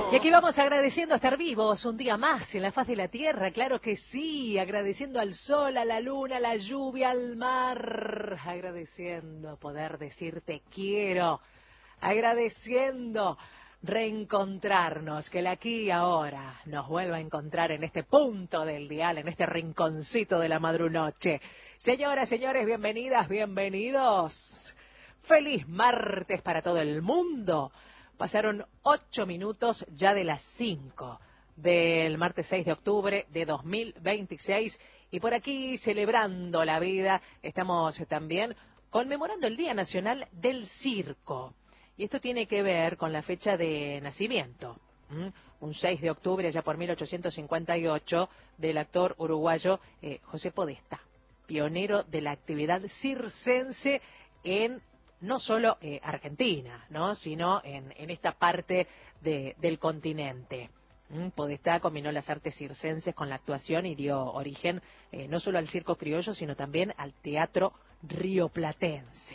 Y aquí vamos agradeciendo estar vivos un día más en la faz de la tierra, claro que sí, agradeciendo al sol, a la luna, a la lluvia, al mar, agradeciendo poder decir te quiero, agradeciendo reencontrarnos, que el aquí y ahora nos vuelva a encontrar en este punto del dial, en este rinconcito de la madrunoche. Señoras, señores, bienvenidas, bienvenidos. Feliz martes para todo el mundo. Pasaron 8 minutos ya de las 5 del martes 6 de octubre de 2026 y por aquí celebrando la vida estamos también conmemorando el Día Nacional del Circo. Y esto tiene que ver con la fecha de nacimiento, un 6 de octubre ya por 1858 del actor uruguayo José Podestá, pionero de la actividad circense en no solo Argentina, ¿no?, sino en esta parte del continente. Podestá combinó las artes circenses con la actuación y dio origen no solo al circo criollo, sino también al teatro rioplatense.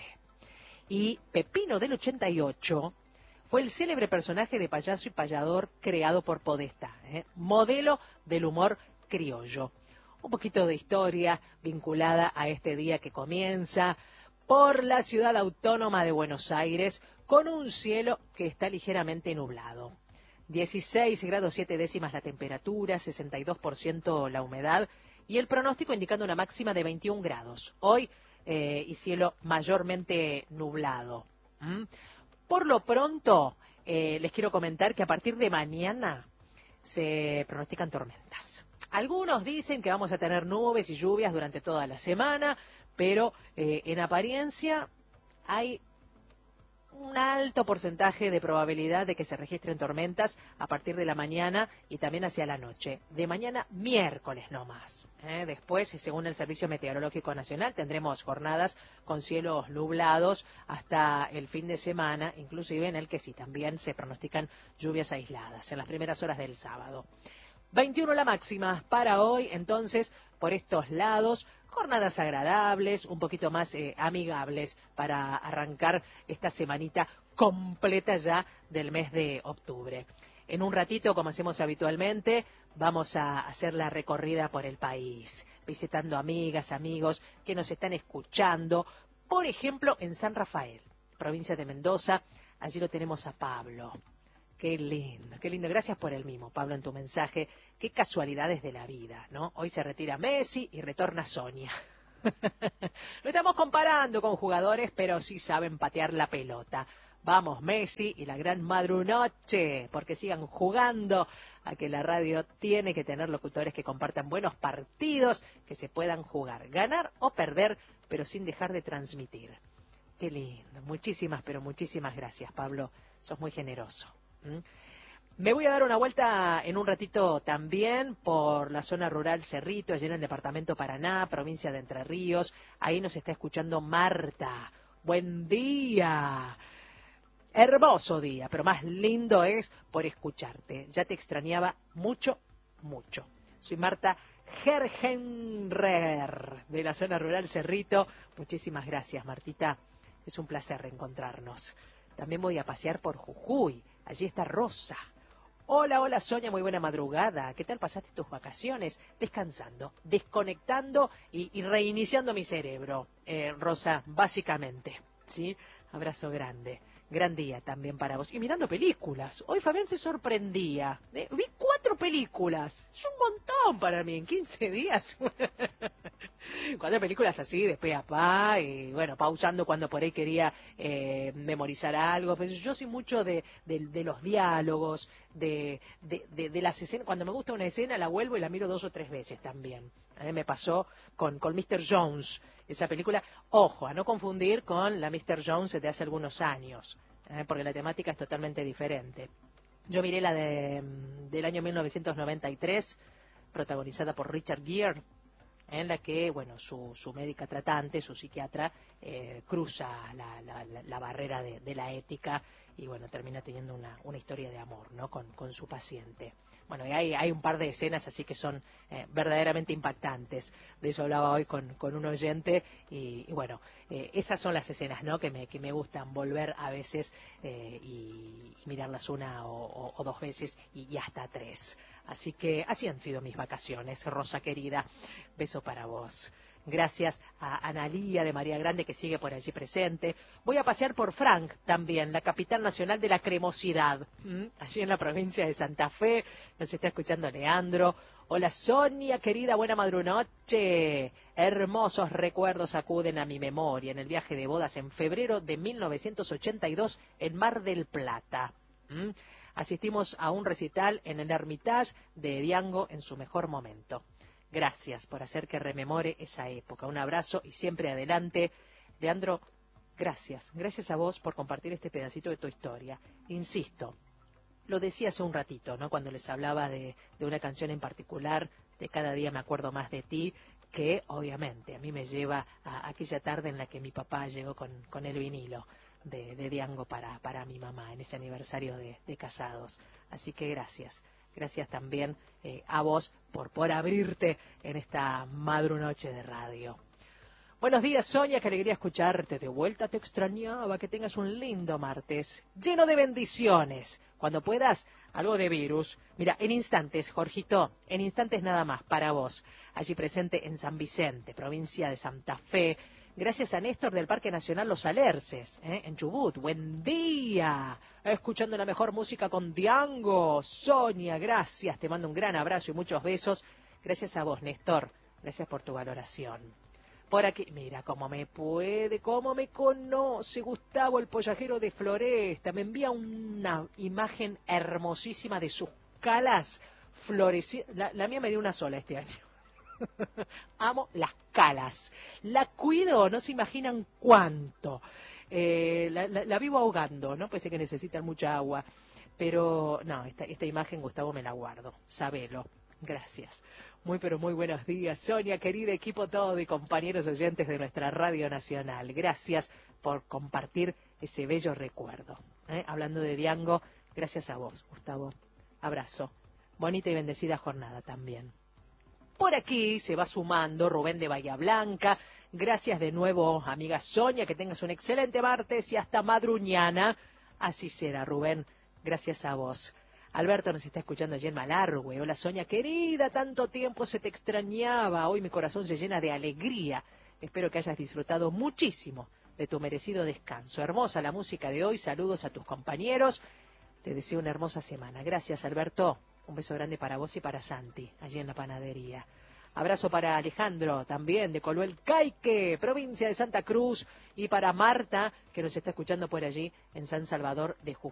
Y Pepino del 88 fue el célebre personaje de payaso y payador creado por Podestá, modelo del humor criollo. Un poquito de historia vinculada a este día que comienza por la ciudad autónoma de Buenos Aires, con un cielo que está ligeramente nublado. 16 grados 7 décimas la temperatura, 62% la humedad y el pronóstico indicando una máxima de 21 grados. Hoy y cielo mayormente nublado. Por lo pronto, les quiero comentar que a partir de mañana se pronostican tormentas. Algunos dicen que vamos a tener nubes y lluvias durante toda la semana, pero en apariencia hay un alto porcentaje de probabilidad de que se registren tormentas a partir de la mañana y también hacia la noche. De mañana miércoles no más. Después, según el Servicio Meteorológico Nacional, tendremos jornadas con cielos nublados hasta el fin de semana, inclusive en el que sí también se pronostican lluvias aisladas en las primeras horas del sábado. 21 la máxima para hoy, entonces, por estos lados, jornadas agradables, un poquito más amigables para arrancar esta semanita completa ya del mes de octubre. En un ratito, como hacemos habitualmente, vamos a hacer la recorrida por el país, visitando amigas, amigos que nos están escuchando, por ejemplo, en San Rafael, provincia de Mendoza. Allí lo tenemos a Pablo. Qué lindo, qué lindo. Gracias por el mimo, Pablo, en tu mensaje. Qué casualidades de la vida, ¿no? Hoy se retira Messi y retorna Sonia. No estamos comparando con jugadores, pero sí saben patear la pelota. Vamos, Messi y la gran madrunoche, porque sigan jugando, a que la radio tiene que tener locutores que compartan buenos partidos, que se puedan jugar, ganar o perder, pero sin dejar de transmitir. Qué lindo. Muchísimas, pero muchísimas gracias, Pablo. Sos muy generoso. Me voy a dar una vuelta en un ratito también por la zona rural Cerrito, allí en el departamento Paraná, provincia de Entre Ríos. Ahí nos está escuchando Marta. Buen día. Hermoso día, pero más lindo es por escucharte. Ya te extrañaba mucho, mucho. Soy Marta Gergenrer, de la zona rural Cerrito. Muchísimas gracias, Martita. Es un placer reencontrarnos. También voy a pasear por Jujuy. Allí está Rosa. Hola, hola Sonia, muy buena madrugada. ¿Qué tal pasaste tus vacaciones? Descansando, desconectando y reiniciando mi cerebro. Rosa, básicamente, ¿sí? Abrazo grande. Gran día también para vos. Y mirando películas. Hoy Fabián se sorprendía. Vi 4 películas. Es un montón para mí en 15 días. 4 películas así, de pe a pa, y bueno, pausando cuando por ahí quería memorizar algo. Pues yo soy mucho de los diálogos, de las escenas. Cuando me gusta una escena la vuelvo y la miro 2 o 3 veces también. A mí me pasó con Mr. Jones, esa película. Ojo, a no confundir con la Mr. Jones de hace algunos años, porque la temática es totalmente diferente. Yo miré la del año 1993, protagonizada por Richard Gere, en la que, bueno, su médica tratante, su psiquiatra, cruza la barrera de la ética y bueno, termina teniendo una historia de amor, ¿no? Con su paciente. Bueno, y hay un par de escenas así que son verdaderamente impactantes. De eso hablaba hoy con un oyente y bueno, esas son las escenas, ¿no? que me gustan volver a veces y mirarlas una o dos veces y hasta tres. Así que así han sido mis vacaciones, Rosa querida. Beso para vos. Gracias a Analía de María Grande, que sigue por allí presente. Voy a pasear por Frank también, la capital nacional de la cremosidad, allí en la provincia de Santa Fe. Nos está escuchando Leandro. Hola Sonia, querida, buena madrunoche. Hermosos recuerdos acuden a mi memoria en el viaje de bodas en febrero de 1982 en Mar del Plata. Asistimos a un recital en el Hermitage de Diango en su mejor momento. Gracias por hacer que rememore esa época. Un abrazo y siempre adelante. Leandro, gracias. Gracias a vos por compartir este pedacito de tu historia. Insisto, lo decía hace un ratito, ¿no? Cuando les hablaba de una canción en particular, de Cada día me acuerdo más de ti, que obviamente a mí me lleva a aquella tarde en la que mi papá llegó con el vinilo de Diango para mi mamá en ese aniversario de casados. Así que gracias. Gracias también a vos por abrirte en esta madrunoche de radio. Buenos días, Sonia, qué alegría escucharte. De vuelta te extrañaba, que tengas un lindo martes, lleno de bendiciones. Cuando puedas, algo de virus. Mira, en instantes, Jorgito, en instantes nada más, para vos. Allí presente en San Vicente, provincia de Santa Fe. Gracias a Néstor del Parque Nacional Los Alerces, en Chubut. Buen día. Escuchando la mejor música con Diango. Sonia, gracias. Te mando un gran abrazo y muchos besos. Gracias a vos, Néstor. Gracias por tu valoración. Por aquí, mira cómo me conoce Gustavo, el pollajero de Floresta. Me envía una imagen hermosísima de sus calas florecidas. La mía me dio una sola este año. Amo las calas. La cuido, no se imaginan cuánto. La vivo ahogando, ¿no? Parece que necesitan mucha agua. Pero no, esta imagen, Gustavo, me la guardo. Sabelo. Gracias. Muy, pero muy buenos días, Sonia, querida, equipo todo y compañeros oyentes de nuestra Radio Nacional. Gracias por compartir ese bello recuerdo. Hablando de Diango, gracias a vos, Gustavo. Abrazo. Bonita y bendecida jornada también. Por aquí se va sumando Rubén de Bahía Blanca. Gracias de nuevo, amiga Sonia, que tengas un excelente martes y hasta madruñana. Así será, Rubén. Gracias a vos. Alberto nos está escuchando allí en Malargüe. Hola Sonia, querida, tanto tiempo se te extrañaba. Hoy mi corazón se llena de alegría. Espero que hayas disfrutado muchísimo de tu merecido descanso. Hermosa la música de hoy. Saludos a tus compañeros. Te deseo una hermosa semana. Gracias, Alberto. Un beso grande para vos y para Santi, allí en la panadería. Abrazo para Alejandro, también de Coluel Caique, provincia de Santa Cruz, y para Marta, que nos está escuchando por allí en San Salvador de Jujuy.